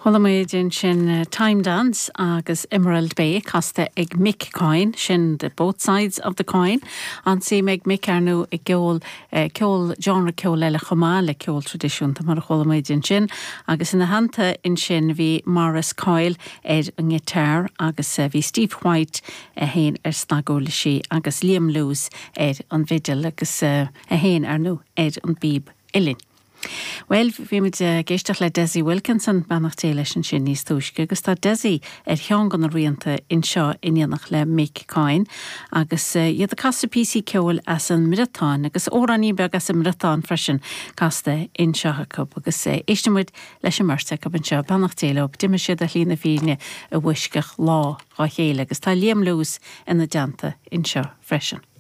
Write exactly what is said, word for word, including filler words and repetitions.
Thulamuid sin uh, Time Dance agus Emerald Bay casta ag Mick Coin sin the both sides of the coin an si meg Mick arnú ag ceol uh, ceol genre ceol eile chomá le ceol tradiisiúnta mar a thulamuid sin agus ina hananta in sin bhí Morris Coyle ar an gitar agus uh, bhí Steve White a héin ar snagóla sí agus Liam Lewis ar an vidal agus uh, a héin arnú ar an bíb ilin. Well, bhí muid uh, géisteach le Desi Wilkinson banach té leis an sin níos túisce, agus tá Desi ar theangan na rianta in seo inionach le Mick Coin, agus uh, iad a casta P C ceol as an miratáin, agus óraní beag as an miratáin freisin casta in seocha agus uh, éistemuid leis an mörsa ab an seo banach té le, diime siad a lína bhíne a bhuiscach lá á chéile, agus tá Liam Lewis in na deanta in seo freisin.